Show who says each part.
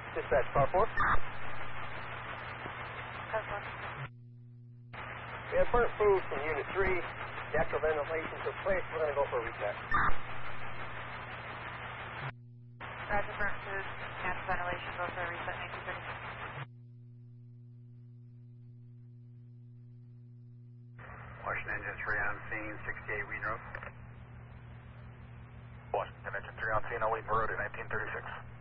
Speaker 1: Dispatch, car 4. We have burnt food from Unit 3. Natural ventilation took place. We're going to go for a reset.
Speaker 2: Roger, burnt food, natural ventilation, go for a reset, 1936.
Speaker 3: Washington Engine 3 on scene, 68 Wheaton Road.
Speaker 4: Washington Engine 3 on scene on Wheaton Road at 1936.